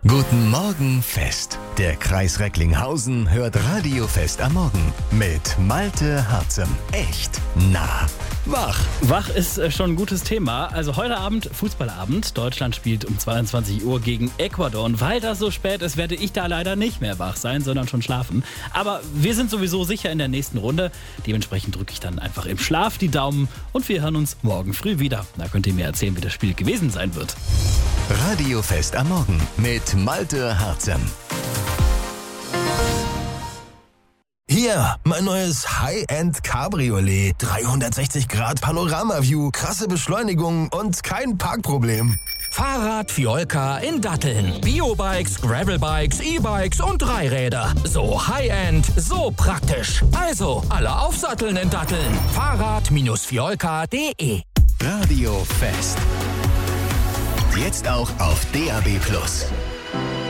Guten Morgen Fest. Der Kreis Recklinghausen hört Radio Fest am Morgen mit Malte Harzem. Echt nah. Wach. Wach ist schon ein gutes Thema. Also heute Abend Fußballabend. Deutschland spielt um 22 Uhr gegen Ecuador. Und weil das so spät ist, werde ich da leider nicht mehr wach sein, sondern schon schlafen. Aber wir sind sowieso sicher in der nächsten Runde. Dementsprechend drücke ich dann einfach im Schlaf die Daumen und wir hören uns morgen früh wieder. Da könnt ihr mir erzählen, wie das Spiel gewesen sein wird. Radio Fest am Morgen mit Malte Harzem. Hier, mein neues High-End Cabriolet. 360 Grad Panorama-View, krasse Beschleunigung und kein Parkproblem. Fahrrad Fiolka in Datteln. Biobikes, Gravelbikes, E-Bikes und Dreiräder. So High-End, so praktisch. Also, alle aufsatteln in Datteln. Fahrrad-fiolka.de. Radio Fest. Jetzt auch auf DAB+.